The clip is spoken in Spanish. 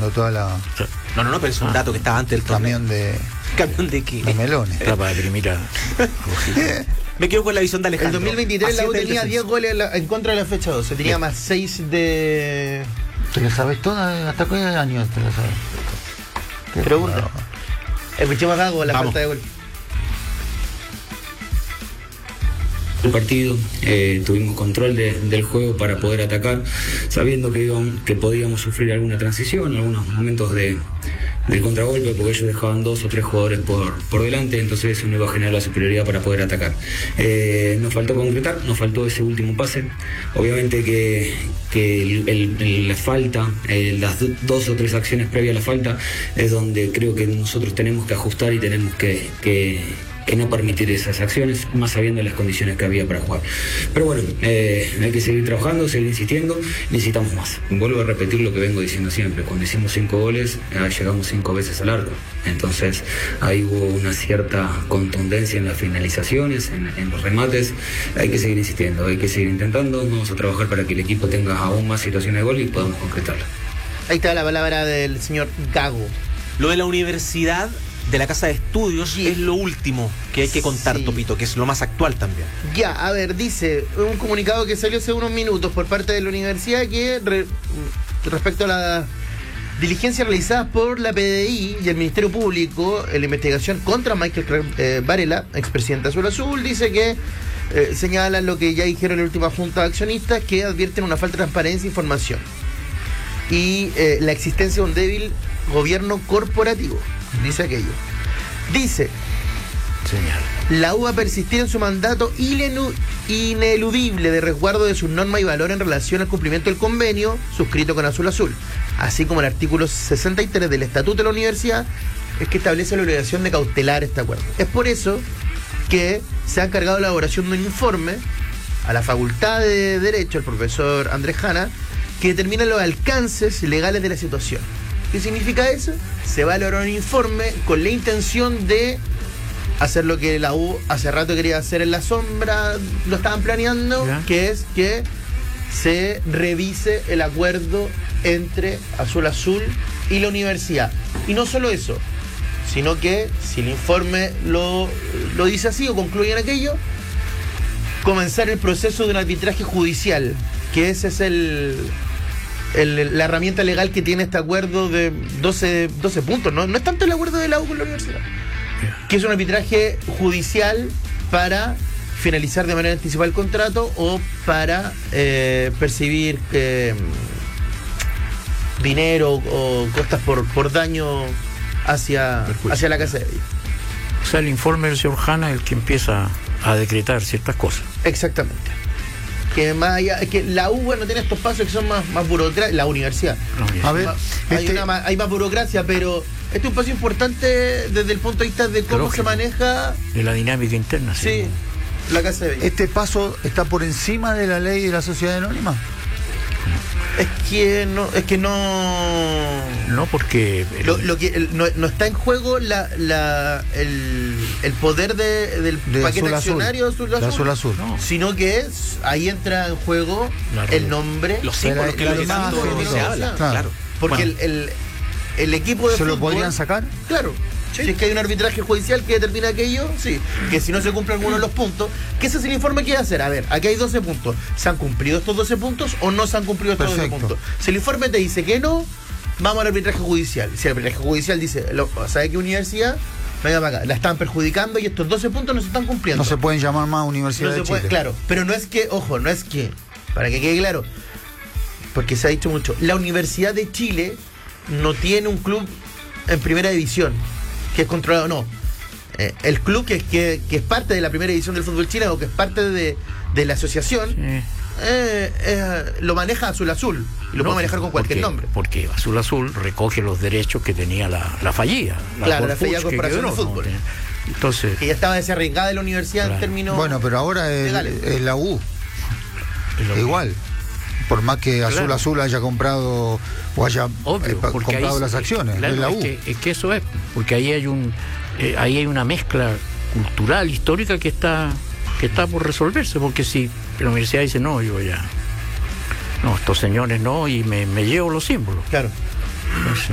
cuando toda la... No, pero es un dato que estaba antes del torneo. ¿Camión de qué? de melones. Etapa de primera. Me quedo con la visión de Alejandro. El 2023 la U tenía 10 goles en contra de la fecha 12. Tenía más 6 de... ¿Te lo sabes toda? ¿Hasta qué año te lo sabes? Pregunta. Escuchemos acá con la falta de gol. El partido, tuvimos control del juego para poder atacar, sabiendo que podíamos sufrir alguna transición, algunos momentos del contragolpe, porque ellos dejaban 2 o 3 jugadores por delante, entonces eso no iba a generar la superioridad para poder atacar. Nos faltó concretar, nos faltó ese último pase. Obviamente que la falta, las 2 o 3 acciones previas a la falta, es donde creo que nosotros tenemos que ajustar y tenemos que no permitir esas acciones, más sabiendo las condiciones que había para jugar. Pero bueno, hay que seguir trabajando, seguir insistiendo, necesitamos más. Vuelvo a repetir lo que vengo diciendo siempre, cuando hicimos 5 goles, llegamos 5 veces al arco. Entonces ahí hubo una cierta contundencia en las finalizaciones, en los remates. Hay que seguir insistiendo, hay que seguir intentando, vamos a trabajar para que el equipo tenga aún más situaciones de gol y podamos concretarla. Ahí está la palabra del señor Gago. Lo de la universidad de la casa de estudios es lo último que hay que contar, Topito, que es lo más actual también. Ya, a ver, dice un comunicado que salió hace unos minutos por parte de la universidad que respecto a las diligencias realizadas por la PDI y el Ministerio Público en la investigación contra Michael Varela, expresidente Azul Azul, dice que señalan lo que ya dijeron en la última junta de accionistas, que advierten una falta de transparencia e información y la existencia de un débil gobierno corporativo. Dice aquello. Dice: la U va a persistir en su mandato ineludible de resguardo de sus normas y valores en relación al cumplimiento del convenio suscrito con Azul Azul, así como el artículo 63 del Estatuto de la Universidad, es que establece la obligación de cautelar este acuerdo. Es por eso que se ha encargado la elaboración de un informe a la Facultad de Derecho, el profesor Andrés Jana, que determina los alcances legales de la situación. ¿Qué significa eso? Se va a elaborar un informe con la intención de hacer lo que la U hace rato quería hacer en la sombra, lo estaban planeando, que es que se revise el acuerdo entre Azul Azul y la universidad. Y no solo eso, sino que si el informe lo dice así o concluye en aquello, comenzar el proceso de un arbitraje judicial, que ese es la herramienta legal que tiene este acuerdo de 12 puntos. No es tanto el acuerdo de la U con la universidad, que es un arbitraje judicial para finalizar de manera anticipada el contrato o para percibir dinero o costas por daño hacia la casa de ella. O sea, el informe del señor Jana es el que empieza a decretar ciertas cosas. Exactamente. Que más allá, es que la U, bueno, tiene estos pasos que son más burocracia, la universidad. A ver, hay más burocracia, pero este es un paso importante desde el punto de vista de cómo se maneja de la dinámica interna. Sí, la casa de Bella. ¿Este paso está por encima de la ley de la sociedad anónima? Es que no. No, porque no está en juego el poder del paquete accionario de Azul Azul, no. Sino que ahí entra en juego el nombre, los símbolos que se habla. Claro. Porque bueno, el equipo de ¿se fútbol, lo podrían sacar? Claro. Sí. Si es que hay un arbitraje judicial que determina aquello, sí. Que si no se cumple alguno de los puntos, que ese es el informe que va a hacer. A ver, aquí hay 12 puntos. ¿Se han cumplido estos 12 puntos o no se han cumplido estos 12 puntos? Si el informe te dice que no, vamos al arbitraje judicial. Si el arbitraje judicial dice, ¿sabe qué universidad? Venga para acá, la están perjudicando y estos 12 puntos no se están cumpliendo. No se pueden llamar más Universidad de Chile. Claro, pero no es que, ojo, no es que, para que quede claro, porque se ha dicho mucho, la Universidad de Chile no tiene un club en primera división que es controlado, no. El club que es parte de la primera división del fútbol chileno, que es parte de la asociación, lo maneja Azul Azul y lo puede manejar con cualquier nombre. Porque Azul Azul recoge los derechos que tenía la fallida. La fallida Corporación de Fútbol. Entonces, que ya estaba desarraigada de la universidad en términos. Bueno, pero ahora es la U. Igual. Por más que Azul Azul haya comprado o haya comprado las acciones, claro, es la U. Es que eso es, porque ahí hay una mezcla cultural, histórica que está por resolverse, porque si la universidad dice no, estos señores no, y me llevo los símbolos. Claro. Entonces,